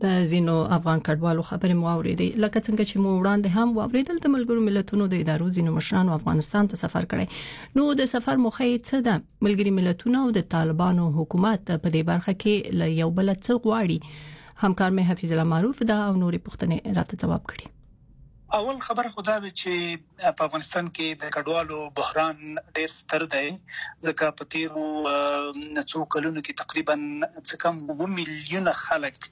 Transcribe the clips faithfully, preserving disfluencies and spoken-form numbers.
د زینو افغان کډوالو خبرې مو اوریدې لکه څنګه چې مو وړاندې هم واوریدل د ملګرو ملتونو د ادارو زینو مشرانو افغانستان ته سفر کړی نو د سفر موخه یې څه ده ملګری ملتونو او د طالبانو حکومت په دې برخه کې ل یو بل څه غواړي همکار مې حفیظ الله معروف دا او نورې پوښتنې راته جواب کړي اول خبره خدا ده چې په افغانستان کې د کډوالو بحران ډېر ستر دی ځکه په تیرو څو کلونو کې تقریبا څه کم اووه میلیونه خلک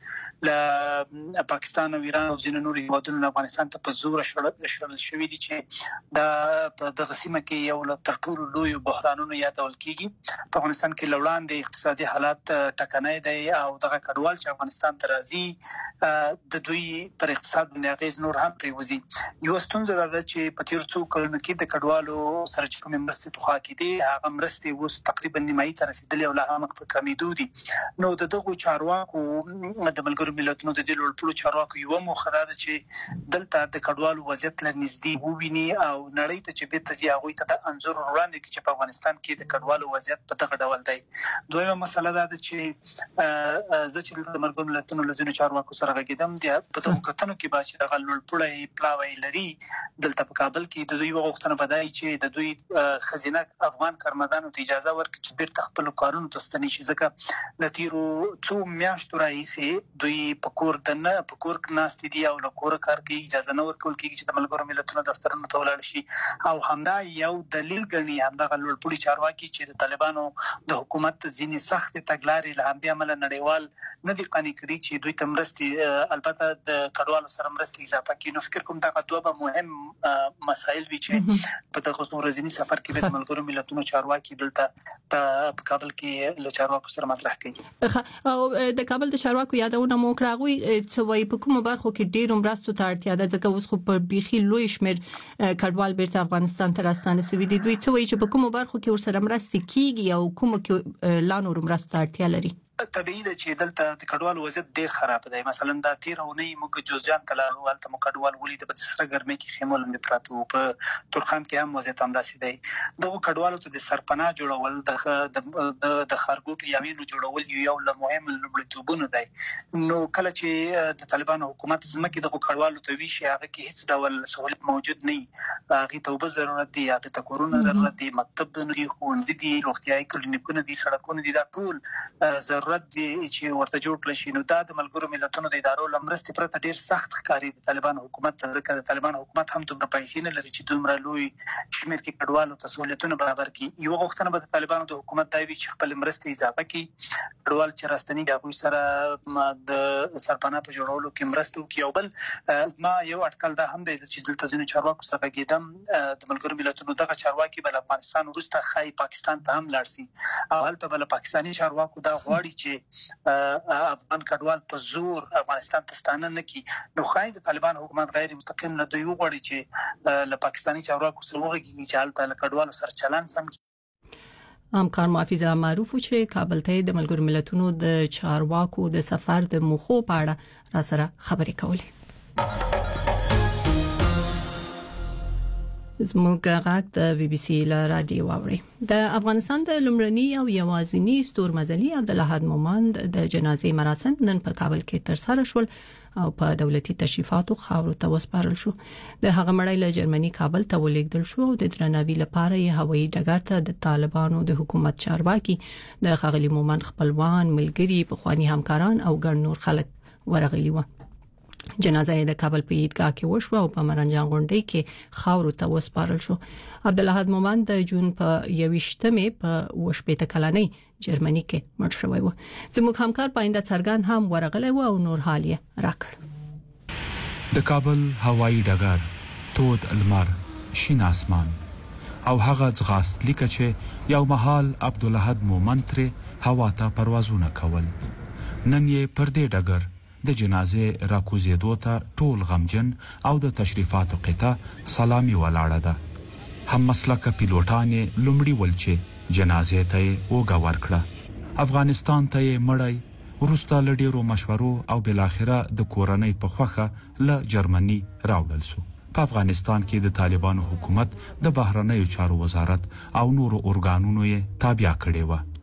له پاکستان او ایران او ځینو نورو هیوادونو افغانستان ته په زور شړل شوي دي چې دا په دغه سیمه کې یو له تر ټولو لوی بحرانونو یادول کیږي په افغانستان کې لوړاندې اقتصادي حالات ټکنۍ دی او دغه کډوال چې افغانستان ته راځي د دوی پر اقتصاد باندې اغیز نور هم پریوزي یو ستونزه ده چې په تیر څو کلونو کې د کډوالو سره چې کومې مرستې په خوا کې دي هغه مرستې اوس تقریبا نیمایي ته رسیدلې او لا هم په کمیدو دي نو د دغو چارواکو د ملګرو ملتونو د دې لوړپوړو چارواکو یو موخه ده چې دلته د کډوالو وضعیت له نږدې وویني او نړۍ ته چې بیرته ځي هغوی ته د انځور وړاندې کړي چې په افغانستان کې د کډوالو وضعیت په دغه ډول دی دویمه مسله ده چې زه چې د ملګرو ملتونو له ځینو چارواکو سره غږېدم په دغو کتنو کې به چې دغه لوړپوړی پلاوی لري دلته په کابل کې د دوی وغوښتنه بدای چې د دوی خزینه افغان کارمندانو ته اجازه ورکړي چې بیرته خپل کارونو ته ستنې شي ځکه د تیرو څو میاشتو راهیسې دوی په کور دنه په کور کې ناست دي او له کوره کار کوي اجازه نه ورکول کېږي چې د ملګرو ملتونو دفترونو ته ولاړ شي او همدا یو دلیل ګڼي همدغه لوړپوړي چارواکي چې د طالبانو د حکومت ځینې سخت تګلارې له همدې امله نړیوال نه دي قانع کړي چې دوی ته مرستې البته د کډوالو سره مرستې اضافه کړي نو فکر کوم دغه دوه مهم مسایل وی چې په دغه ورځنی سفر کې د ملګرو ملتونو چارواکي دلته په کابل کې له چارواکو سره مطرح کړي او د کابل د چارواکو یادونه مو کړه غوي څه وایي په کومه برخه کې ډیر مرستو ته اړتیا ده ځکه اوس خو په بيخي لوی شمیر کډوال بیرته افغانستان ته راستانه سوي دي دوی څه وایي چې په کومه برخه کې ورسره مرستې کیږي او کومه کې لا نور مرستو ته اړتیا لري طبيعي ده چې دلته د کډوالو وضعیت ډیر خراب دی مثلا دا تیر اونۍ موږ جوزجان ته لاړو هلته مو کډوال ولید په سره ګرمۍ کې خیمه لاندې پراته په تورخم کې هم وضعیت همداسې دی دغه کډوالو ته د سرپناه جوړول د د خارګوټ یامینو جوړول یو له مهم لومړیتوبونو دی نو کله چې د طالبانو حکومت زمکه دغه کډوالو ته ویشي هغه کې هیڅ ډول سہولت موجود نه هغه ته وب ضرورت دی هغه ته کورونه ضرورت دی مکتب د خوندې دي روغتيایي کلینیکونه دي سړکونه دي دا ټول ضرورت دي چې ورته جوړ کړل شي نو دا د ملګرو ملتونو د ادارو لمرستې پرته ډیر سخت ښکاري د طالبانو حکومت ته ځکه د طالبانو حکومت هم دومره پیسې نه لري چې دومره لوی شمیر کې کډوالو ته سہولتونه برابر کړي یو غوښتنه به د طالبانو د حکومت دی چې خپل مرستې اضافه کړي کډوال چې راستنی د سره د سرپناه په جوړولو کې مرسته وکړي او بل ما یو اټکل دا هم دی چې دلته ځینو چارواکو سره کېدم د ملګرو ملتونو دغه چارواکي بل افغانستان وروسته خای پاکستان ته هم لاړ شي او هلته بل پاکستاني چارواکو دا غواړي چې افغان کډوال په زور افغانستان ته ستانه نه کی نو خای د طالبان حکومت غیر مستقیم نه دوی وغواړي چې له پاکستاني چارواکو سره وغږیږي چې هلته له کډوالو سره چلن سم همکار حفیظ الله معروف چې کابل ته د ملګرو ملتونو د چارواکو د سفر د موخو په اړه را سره خبرې کولې زموږ غاک د بي بي سي له رادیو واوري د افغانستان د لومړني او یوازینی ستورمزلي عبدالحد مومند د جنازې مراسم نن په کابل کې تر سره شول او په دولتي تشریفاتو خاورو ته وسپارل شو د هغه مړی له جرمني کابل ته ولېږدل شو او د درناوي لپاره یې هوایي ډګر ته د طالبانو د حکومت چارواکي د ښاغلي مومند خپلوان ملګري پخوانی همکاران او ګڼ نور خلک ورغلي و جنازه د کابل په عیدګاه کې وشو او په مرنجان غونډۍ کې خاورو ته وسپارل شو عبدالحد مومند د جون په یوشتمه په وشپېته کلنۍ جرمني کې مړ شوی و زموږ همکار پاینده څرګان هم ورغلی و او نور حال یې راکړ د کابل هوایي ډګر تود المر شین اسمان او هغه ځغاست لیکه چې یو محل عبدالحد مومند ترې هوا ته پروازونه کول نن یې پر دې ډګر د جنازې راکوزیدو ته ټول غمجن او د تشریفاتو قطه سلامي ولاړه ده هم مسلکه پیلوټان لومړی ولچې جنازې ته اوګه ورکړه افغانستان ته مړی ورسته لډیرو مشورو او بل اخره د کورنۍ په خوخه له جرمني راوړل شو په افغانستان کې د طالبانو حکومت د بهرنیو چارو وزارت او نورو اورګانونو یې تابع کړي و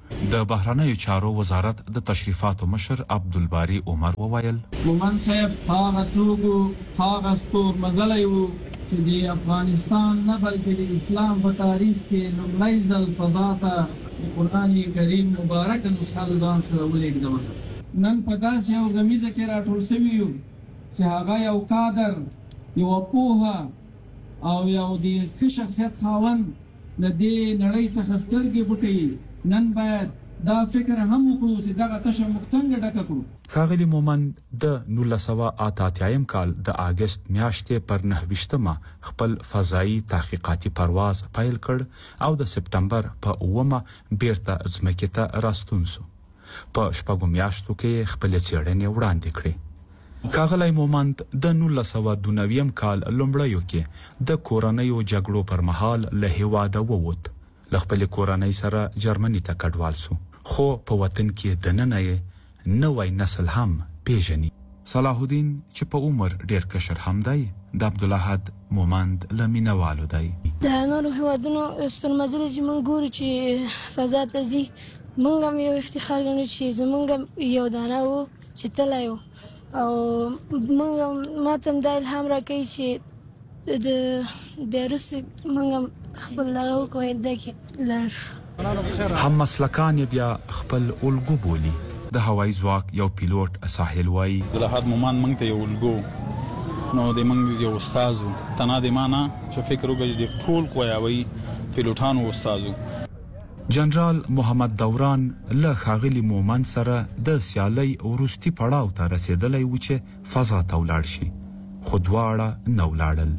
د بهرنیو چارو وزارت د تشریفاتو مشر عبدالباری عمر وویل مومن صاحب هغه څوک هغه ستور مزلی وو چې د افغانستان نه بلکې د اسلام په تاریخ کې لومړی ځل فضا ته د قرآن کریم مبارک نسخه ځان سره ولېږدوله. نن په داسې یو غمیزه کې راټول شوي یو چې هغه یو کادر یو پوهه او یو د ښه شخصیت خاوند د دې نړۍ څخه سترګې پټوي. نن باید دا فکر هم وکړو چې دغه تشه موږ څنګه ډکه کړو. ښاغلي مومند د نولس سوه اته اتیایم کال د اګست میاشتې پر نهه ویشتمه خپل فضایي تحقیقاتي پرواز پیل کړ او د سپټمبر په اوومه بیرته ځمکې ته راستون شو. په شپږو میاشتو کې خپل څېړنې وړاندې کړې. ښاغلی مومند د نولس سوه دوه نوي کال لومړیو کې د کورنیو جګړو پر مهال له هېواده ووت. له خپلې کورنۍ سره جرمني ته کډوال شو، خو په وطن کې دننه یې نوی نسل هم پیژني. صلاح الدین چې په عمر ډیر کشر هم دی د عبدالاحد مومند له مینوالو دی. د نورو هیوادونو ستورمزلي چې موږ ګورو چې فضا ته ځي، موږ هم یو افتخار ګڼو چې زموږ یو دانه و چې تللی و او موږ ماته هم دا الهام راکوي چې د بیا وروسته موږ هم خپل دغه وکړو دی کې لاړ شو. هم مسلکان یې بیا خپل الګو بولي. د هوایي ځواک یو پیلوټ ساحل وایي عبدالاحد مومند موږ ته یو الګو نو د موږ یو استاد و تنها د معنا چې فکر وکړي د ټول قواوي پیلوټانو استاد و. جنرال محمد دوران له ښاغلي مومند سره د سیالۍ وروستي پړاو ته رسېدلی و چې فضا ته ولاړ شي، خو دواړه نه ولاړل.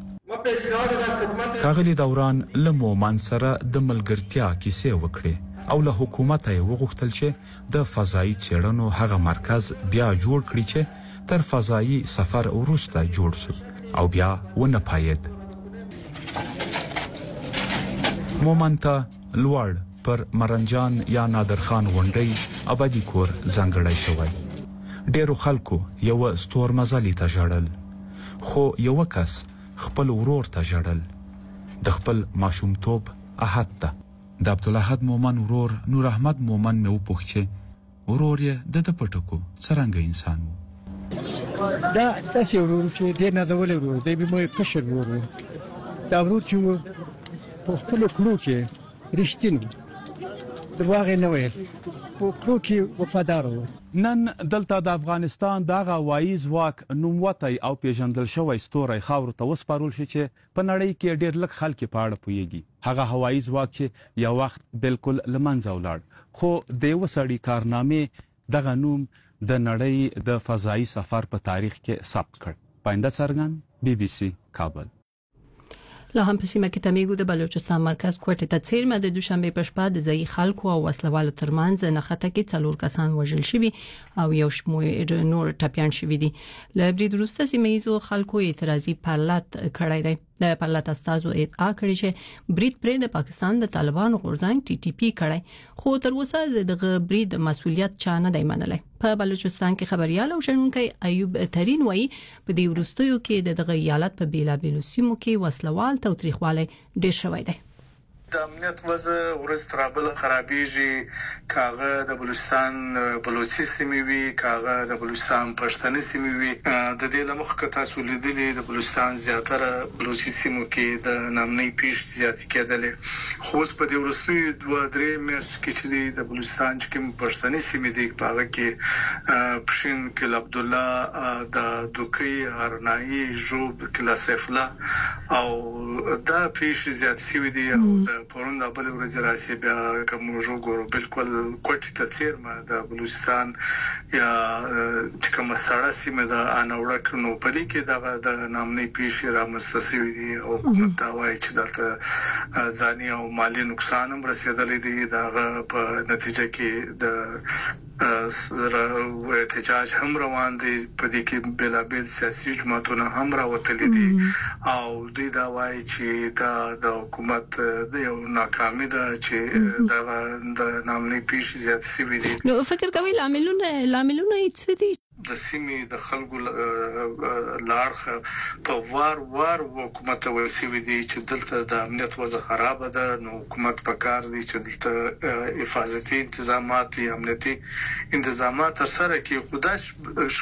ښاغلي دوران له مومند سره د ملګرتیا کیسې وکړې او له حکومته یې وغوښتل چې د فضایي څېړنو هغه مرکز بیا جوړ کړي چې تر فضایي سفر وروسته جوړ شو او بیا ونه پاید. مومند ته لوړ پر مرنجان یا نادرخان غونډۍ ابدي کور ځانګړی شوی. ډیرو خلکو یو ستور مزلي ته ژړل، خو یو کس خپل ورور ته ژړل، د خپل ماشومتوب احد ته. د عبدالاحد مومند ورور نور احمد مومند مې وپوښت چې ورور یې د ده په ټکو څرنګه انسان و. دا داسې ورور چې ډېر نازولی ورور دی، مې کشر ورور و. دا ورور چې و په خپلو کړو کې رښتین درواغ یې نه ویل، په کړو کې وفادار و. نن دلته د افغانستان دغه هوایي ځواک نوموتی او پیژندل شوی ستوری خاورو ته وسپارل شي چې په نړۍ کې ډېر لږ خلک په اړه پوهیږي. هغه هوایي ځواک چې یو وخت بالکل له منځه ولاړ، خو د یوه سړي کارنامې دغه نوم د نړۍ د فضایي سفر په تاریخ کې ثبت کړ. پاینده څرګند، بی بی سی کابل. لا هم په سیمه کې تمیګو د بلوچستان مرکز کوټې ته څیرمه د دوشنبه په شپه د ځای خلکو او وسلوالو ترمنځ نښته کې څلور کسان وژل شوي او یو شمېر نور ټپيان شوي دي. له برید وروسته سیمه ییزو خلکو اعتراضي پرلط کړی دی. د پرلط استازو ادعا کړې چې برید پرې د پاکستان د طالبانو غورځنګ ټي ټي پی کړی، خو تر اوسه دغه برید مسولیت چا نه دی منلی. په بلوچستان کې خبريال او شنونکي ایوب ترين وایي په دې وروستیو کې د دغه ایالت په بیلابیلو سیمو کې وسلوال توتریخوالی ډېر شوی دی. د امنیت وضع ورځ تر بل خرابېږي، کاغه د بلوچستان بلوچي سیمې وي، کاغه د بلوچستان پښتني سیمې وي. د دې لمخ کته سولېدلې د بلوچستان زیاتره بلوچي سیمو کې د نامنۍ پیښ زیاتې کېدلې، خو اوس په دې وروستیو دوه درې میاشتو کې چې د بلوچستان چې کوم پښتني سیمې دي په هغه کې پښین کل عبد الله د دوکي ارنایي جوب کلا سیف الله او دا پیښ زیات شوي دي. او پرون د بل ورځ راشي بیا کوم ژوګورو بالکل کوټی ته څیرمه د بلوچستان یا چې کوم سړی سیمه د انوړه کړنو په دې کې د د نامنۍ پیښې را مستسوي دي او حکومت دا وایي چې دلته ځاني او مالی نقصان هم رسیدلی دی. دا په نتیجه کې د احتجاج هم روان دي، په دې کې بلابل سیاسي جماعتونه هم راوتلي دي او دوی دا وایي چې دا د حکومت د یو ناکامي ده چې دا د نامنۍ پیښې زیات شوي دي. نو فکر کوي لاملونه لاملونه څه دي؟ د سیمې د خلکو لارخه په وار وار حکومت ورسوي دي چې دلته د امنیت وضع خراب ده، نو حکومت په کار دي چې دلته حفاظتي انتظامات یا امنیتي انتظامات تر سره کې خداش